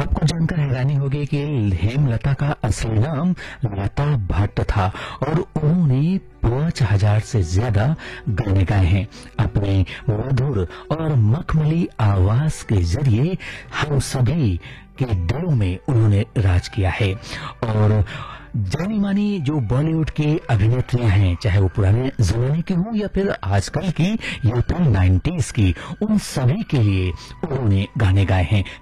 आपको जानकर हैरानी होगी कि हेमलता का असली नाम लता भट्ट था और उन्होंने 5,000 से ज्यादा गाने गाए हैं। अपने मधुर और मखमली आवाज के जरिए हम सभी के दिलों में उन्होंने राज किया है। और जानी मानी जो बॉलीवुड की अभिनेत्रियां हैं, चाहे वो पुराने जमाने की हों या फिर आजकल की या फिर 90s की, उन सभी के लिए उन्होंने गाने गाए हैं।